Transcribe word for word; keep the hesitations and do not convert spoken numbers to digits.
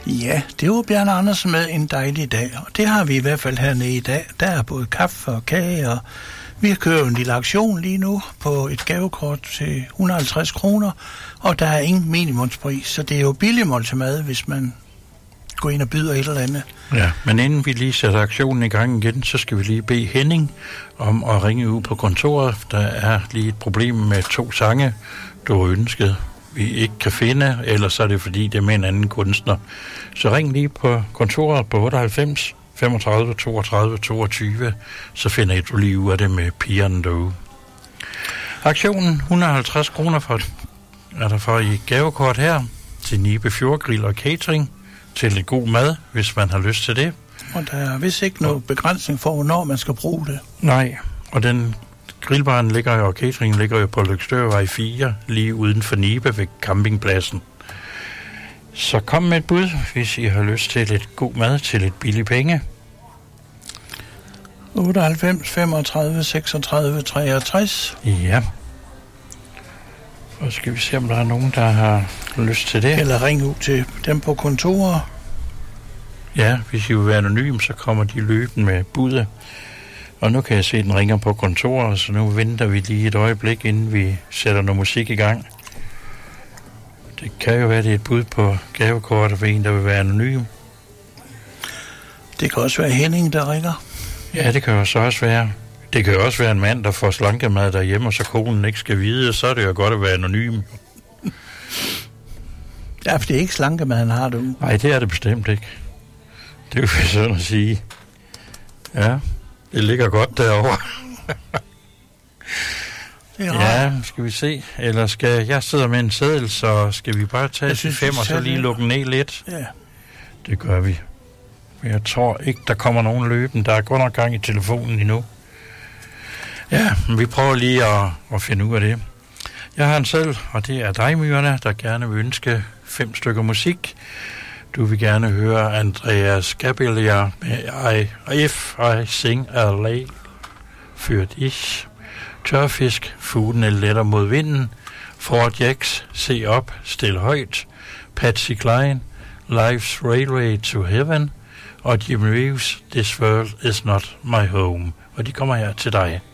Ja, det var Bjarne Andersen med en dejlig dag, og det har vi i hvert fald hernede i dag. Der er både kaffe og kage, og vi kører en lille aktion lige nu på et gavekort til et hundrede og halvtreds kroner, og der er ingen minimumspris, så det er jo billig måltid, hvis man går ind og byder et eller andet. Ja, men inden vi lige sætter aktionen i gang igen, så skal vi lige bede Henning om at ringe ud på kontoret. Der er lige et problem med to sange, du har ønsket, vi ikke kan finde, ellers er det fordi, det er med en anden kunstner. Så ring lige på kontoret på otteoghalvfems femogtredive toogtredive toogtyve, så finder du lige ud af det med Piano Do. Aktionen et hundrede og halvtreds kroner for, er der for i gavekort her til Nibe Fjordgrill og Catering, til lidt god mad, hvis man har lyst til det. Og der er vist ikke nogen begrænsning for, hvornår man skal bruge det. Nej, og den grillbaren ligger jo, og cateringen ligger jo på Løgstørvej fire, lige uden for Nibe ved campingpladsen. Så kom med et bud, hvis I har lyst til lidt god mad til lidt billige penge. otteoghalvfems femogtredive seksogtredive treogtres. Ja. Og skal vi se, om der er nogen, der har lyst til det. Eller ringe ud til dem på kontoret. Ja, hvis I vil være anonym, så kommer de løbende med budet. Og nu kan jeg se, at den ringer på kontoret, så nu venter vi lige et øjeblik, inden vi sætter noget musik i gang. Det kan jo være, det er et bud på gavekortet for en, der vil være anonym. Det kan også være Henning, der ringer. Ja, det kan jo så også være. Det kan jo også være en mand, der får slankemad derhjemme, og så konen ikke skal vide, så er det jo godt at være anonym. Ja, for det er ikke slankemad, han har det. Nej, det er det bestemt ikke. Det er jo sådan at sige. Ja, det ligger godt derovre. Ja, skal vi se. Eller skal jeg sidde med en seddel, så skal vi bare tage til fem, og så lige lukke den ned lidt? Ja. Det gør vi. Men jeg tror ikke, der kommer nogen løben. Der er godt nok gang i telefonen endnu. Ja, men vi prøver lige at, at finde ud af det. Jeg har en seddel, og det er dig, Myrna, der gerne vil ønske fem stykker musik. Du vil gerne høre Andreas Gabalier med I, If I Sing a Lay für dich. Tørfisk, fuglen er letter mod vinden. Fort Jacks, Se op, stil højt. Patsy Cline, Life's Railway to Heaven. Og Jim Reeves, This World Is Not My Home. Og de kommer her til dig.